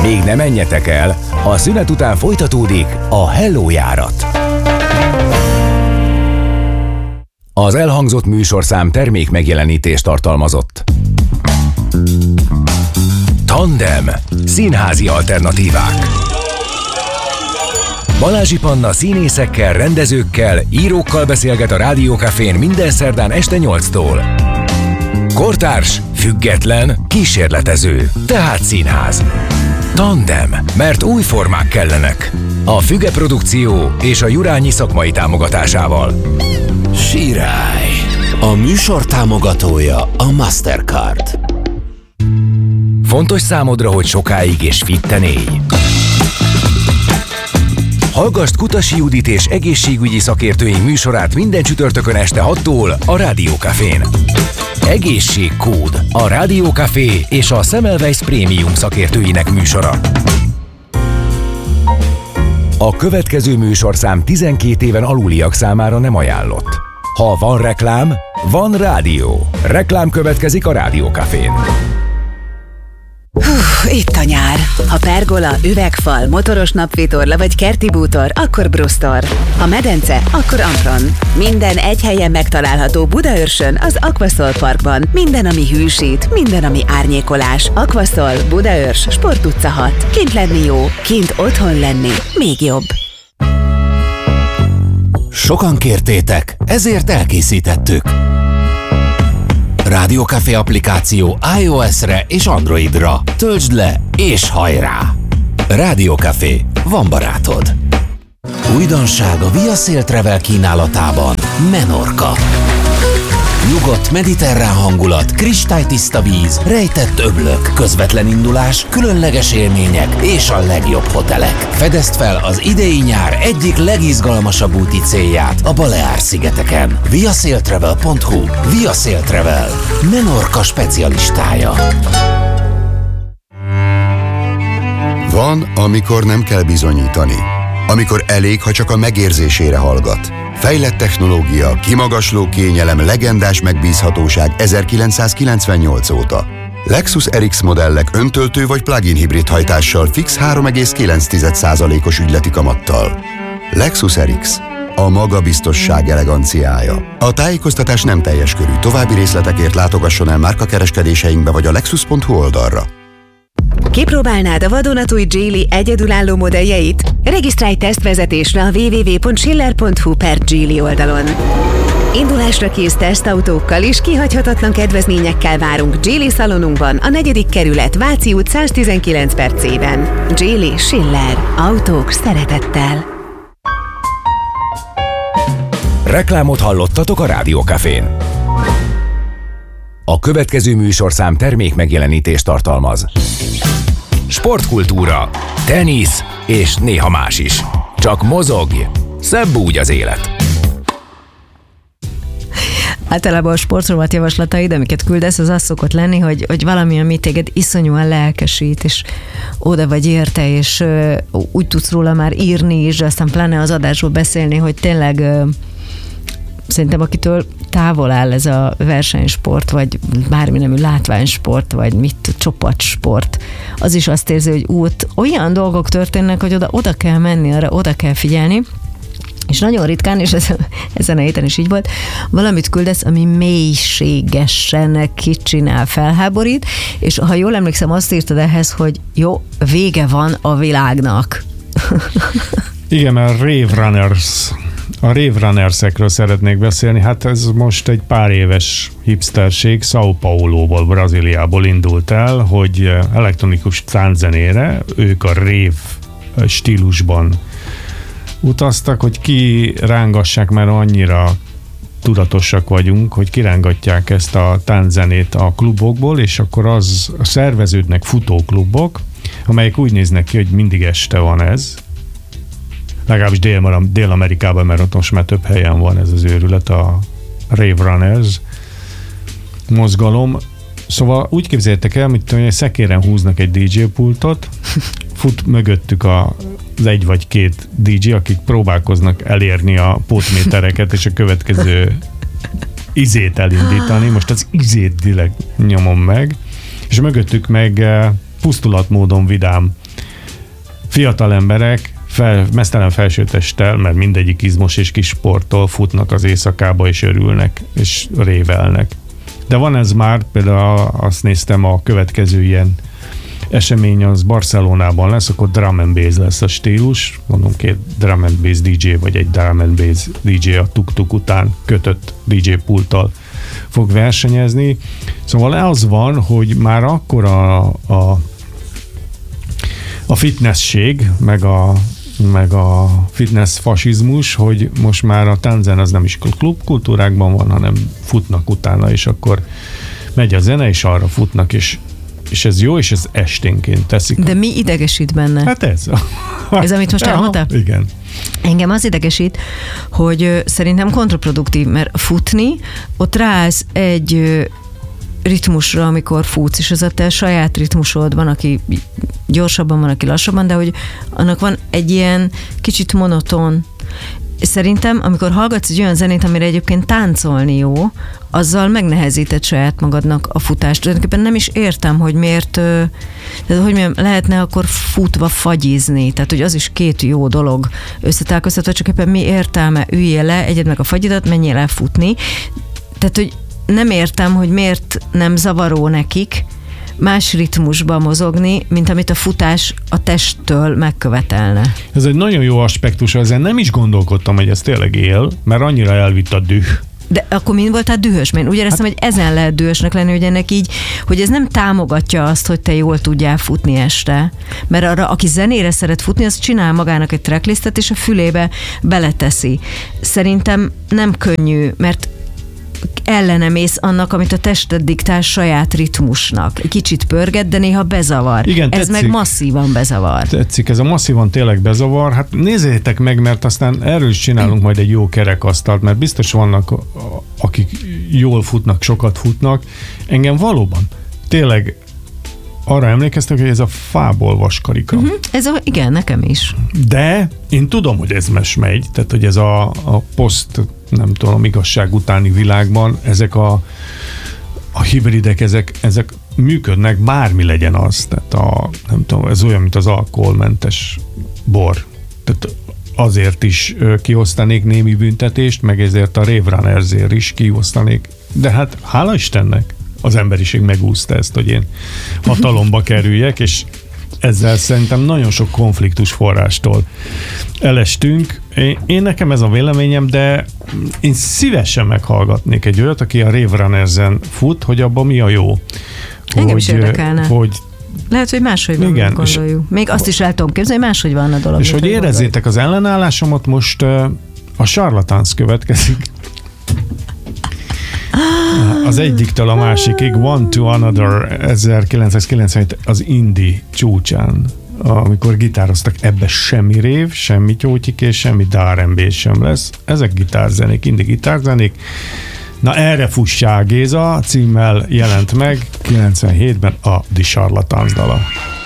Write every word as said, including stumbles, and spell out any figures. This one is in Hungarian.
Még ne menjetek el, a szünet után folytatódik a Hello járat. Az elhangzott műsorszám termék megjelenítést tartalmazott. Tandem. Színházi alternatívák. Balázsi Panna színészekkel, rendezőkkel, írókkal beszélget a Rádió Cafén minden szerdán este nyolctól. Kortárs, független, kísérletező, tehát színház. Tandem, mert új formák kellenek. A Füge Produkció és a Jurányi szakmai támogatásával. Sirály. A műsor támogatója a Mastercard. Fontos számodra, hogy sokáig és fitten élj. Hallgasd Kutasi Judit és egészségügyi szakértőink műsorát minden csütörtökön este hattól a Rádió Cafén. Egészségkód, a Rádió Café és a Semmelweis Prémium szakértőinek műsora. A következő műsorszám tizenkét éven aluliak számára nem ajánlott. Ha van reklám, van rádió. Reklám következik a Rádió Cafén. Hú, itt a nyár. Ha pergola, üvegfal, motoros napvitorla vagy kerti bútor, akkor Brustor. Ha medence, akkor Ampron. Minden egy helyen megtalálható Budaörsön, az Aquasol Parkban. Minden, ami hűsít, minden, ami árnyékolás. Aquasol, Budaörs, Sport utca hat. Kint lenni jó, kint otthon lenni még jobb. Sokan kértétek, ezért elkészítettük. Rádió Café applikáció iOS-re és Androidra. Töltsd le és hajrá! Rádió Café, van barátod. Újdonság a Via Sail Travel kínálatában. Menorca. Nyugodt mediterrán hangulat, kristálytiszta víz, rejtett öblök, közvetlen indulás, különleges élmények és a legjobb hotelek. Fedezd fel az idei nyár egyik legizgalmasabb úti célját a Baleár-szigeteken. viasailtravel pont hu. Via Sail Travel. Menorca specialistája. Van, amikor nem kell bizonyítani. Amikor elég, ha csak a megérzésére hallgat. Fejlett technológia, kimagasló kényelem, legendás megbízhatóság ezerkilencszázkilencvennyolc óta. Lexus er iksz modellek öntöltő vagy plug-in hibrid hajtással fix három egész kilenc százalékos ügyleti kamattal. Lexus er iksz. A magabiztosság eleganciája. A tájékoztatás nem teljes körű. További részletekért látogasson el márkakereskedéseinkbe vagy a lexus pont hu oldalra. Kipróbálnád a vadonatúj Geely egyedülálló modelljeit? Regisztrálj tesztvezetésre a double-u double-u double-u pont schiller pont hu per Geely oldalon. Indulásra kész tesztautókkal és kihagyhatatlan kedvezményekkel várunk Geely szalonunkban a negyedik kerület Váci út száztizenkilenc per C-ben. Geely Schiller. Autók szeretettel. Reklámot hallottatok a Rádió Cafén. A következő műsorszám termék megjelenítést tartalmaz. Sportkultúra, tenisz és néha más is. Csak mozogj, szebb úgy az élet. Általában a sportrovat javaslataid, amiket küldesz, az az szokott lenni, hogy, hogy valami, ami téged iszonyúan lelkesít, és oda vagy érte, és uh, úgy tudsz róla már írni is, de aztán pláne az adásról beszélni, hogy tényleg uh, szerintem akitől távol áll ez a versenysport, vagy bármi nemű látványsport, vagy mit, csapatsport, az is azt érzi, hogy út, olyan dolgok történnek, hogy oda, oda kell menni, arra oda kell figyelni, és nagyon ritkán, és ez, ezen a héten is így volt, valamit küldesz, ami mélységesen kicsinál, felháborít, és ha jól emlékszem, azt írtad ehhez, hogy jó, vége van a világnak. Igen, a Rave Runners, a Rave Runners-ekről szeretnék beszélni. Hát ez most egy pár éves hipsterség, São Paulo-ból, Brazíliából indult el, hogy elektronikus tánczenére ők a rave stílusban utaztak, hogy kirángassák, mert annyira tudatosak vagyunk, hogy kirángatják ezt a tánczenét a klubokból, és akkor az a szerveződnek futóklubok, amelyek úgy néznek ki, hogy mindig este van ez, legalábbis Dél- Dél-Amerikában, mert ott most már több helyen van ez az őrület, a Rave Runners mozgalom. Szóval úgy képzeljétek el, mint hogy szekéren húznak egy dé dzsé pultot, fut mögöttük a, az egy vagy két dé dzsé, akik próbálkoznak elérni a pótmétereket, és a következő izét elindítani. Most az izét direkt nyomom meg, és mögöttük meg pusztulatmódon vidám fiatal emberek fel, meztelen felsőtesttel, mert mindegyik izmos és kis sporttól futnak az éjszakába, és örülnek, és révelnek. De van ez már, például azt néztem, a következő ilyen esemény az Barcelonában lesz, akkor drum and bass lesz a stílus. Mondom, két drum and bass dé dzsé, vagy egy drum and bass dé dzsé a tuk-tuk után kötött dé dzsé pulttal fog versenyezni. Szóval az van, hogy már akkor a, a, a fitnessség, meg a, meg a fitness fasizmus, hogy most már a tánzen az nem is klubkultúrákban van, hanem futnak utána, és akkor megy a zene, és arra futnak, és és ez jó, és ez esténként teszik. De mi idegesít benne? Hát ez. Ez, amit most elmondtál? Igen. Engem az idegesít, hogy ö, szerintem kontraproduktív, mert futni, ott ráállsz egy ö, ritmusra, amikor futsz, és az a te saját ritmusod, van, aki gyorsabban, van, aki lassabban, de hogy annak van egy ilyen kicsit monoton. Szerintem, amikor hallgatsz egy olyan zenét, amire egyébként táncolni jó, azzal megnehezíted saját magadnak a futást. Tulajdonképpen nem is értem, hogy miért, tehát hogy mondjam, lehetne akkor futva fagyizni, tehát hogy az is két jó dolog összetálkoztatva, csak éppen mi értelme, üljél le, egyed meg a fagyidat, menjél el futni. Tehát, hogy nem értem, hogy miért nem zavaró nekik más ritmusba mozogni, mint amit a futás a testtől megkövetelne. Ez egy nagyon jó aspektus, ezen nem is gondolkodtam, hogy ez tényleg él, mert annyira elvitt a düh. De akkor mind voltál dühös? Mert úgy éreztem, hát, hogy ezen lehet dühösnek lenni, hogy ennek így, hogy ez nem támogatja azt, hogy te jól tudjál futni este. Mert arra, aki zenére szeret futni, az csinál magának egy tracklistet, és a fülébe beleteszi. Szerintem nem könnyű, mert ellenemész annak, amit a tested diktál saját ritmusnak. Egy kicsit pörget, de néha bezavar. Igen, ez meg masszívan bezavar. Tetszik, ez a masszívan tényleg bezavar. Hát nézzétek meg, mert aztán erről is csinálunk majd egy jó kerekasztalt, mert biztos vannak, akik jól futnak, sokat futnak. Engem valóban tényleg arra emlékeztek, hogy ez a fából vaskarika. Uh-huh. Ez a, igen, nekem is. De én tudom, hogy ez mes megy, tehát hogy ez a, a poszt, nem tudom, igazság utáni világban ezek a, a hibridek, ezek, ezek működnek, bármi legyen az. Tehát a, nem tudom, ez olyan, mint az alkoholmentes bor. Tehát azért is kiosztanék némi büntetést, meg ezért a Rave Runnersért is kiosztanék. De hát hála Istennek az emberiség megúszta ezt, hogy én hatalomba kerüljek, és ezzel szerintem nagyon sok konfliktus forrástól elestünk. Én, én nekem ez a véleményem, de én szívesen meghallgatnék egy olyat, aki a Rave Runnersen fut, hogy abban mi a jó. Engem is érdekelne. Hogy lehet, hogy máshogy van, igen, gondoljuk. Még azt is el tudom képzelni, hogy máshogy van a dolog. És hogy érezzétek az ellenállásomat, most uh, a Charlatans következik. Az egyiktől a másikig, One to Another, ezerkilencszázkilencvenhét az indie csúcsán, amikor gitároztak, ebbe semmi rév, semmi tyótyik és semmi er and bé sem lesz. Ezek gitárzenék, indie gitárzenék. Na erre fussá, Géza címmel jelent meg kilencvenhétben a The Charlatans dala.